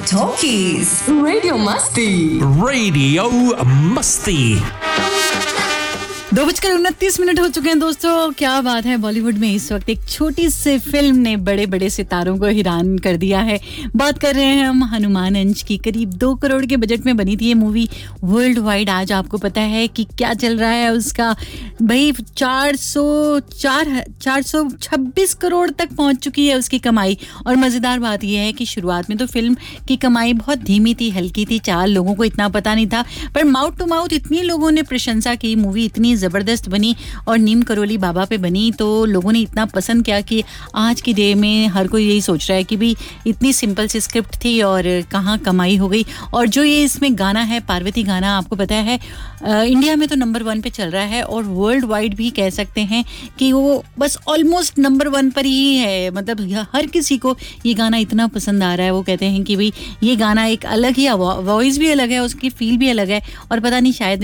Talkies radio मस्ती। Radio मस्ती। 2:29 हो चुके हैं दोस्तों। क्या बात है, बॉलीवुड में इस वक्त एक छोटी सी फिल्म ने बड़े बड़े सितारों को हैरान कर दिया है। बात कर रहे हैं हम हनुमान अंश की। करीब 2 करोड़ के बजट में बनी थी ये मूवी वर्ल्ड वाइड। आज आपको पता है कि क्या चल रहा है उसका। भाई 426 करोड़ तक पहुंच चुकी है उसकी कमाई। और मज़ेदार बात यह है कि शुरुआत में तो फिल्म की कमाई बहुत धीमी थी, हल्की थी, 4 लोगों को इतना पता नहीं था, पर माउथ टू माउथ इतनी लोगों ने प्रशंसा की, मूवी इतनी ज़बरदस्त बनी और नीम करोली बाबा पे बनी तो लोगों ने इतना पसंद किया कि आज की डे में हर कोई यही सोच रहा है कि भी इतनी सिंपल सी स्क्रिप्ट थी और कहाँ कमाई हो गई। और जो ये इसमें गाना है, पार्वती गाना, आपको पता है इंडिया में तो नंबर 1 पे चल रहा है और वर्ल्ड वाइड भी कह सकते हैं कि वो बस ऑलमोस्ट नंबर 1 पर ही है। मतलब हर किसी को ये गाना इतना पसंद आ रहा है। वो कहते हैं कि भाई ये गाना एक अलग ही वॉइस भी अलग है, उसकी फील भी अलग है और पता नहीं शायद